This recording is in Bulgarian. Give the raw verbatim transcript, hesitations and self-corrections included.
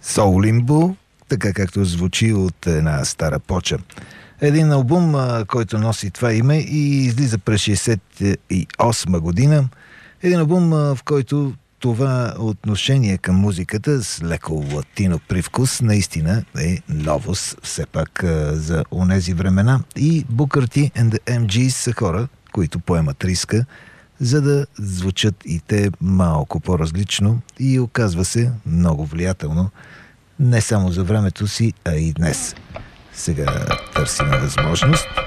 Soul Limbo, така както звучи от една стара поча. Един албум, който носи това име и излиза през шейсет и осма година. Един албум, в който това отношение към музиката с леко латино привкус наистина е новост все пак за онези времена. И Booker T and the Ем Джи са хора, които поемат риска, за да звучат и те малко по-различно и оказва се много влиятелно не само за времето си, а и днес. Сега търсим възможност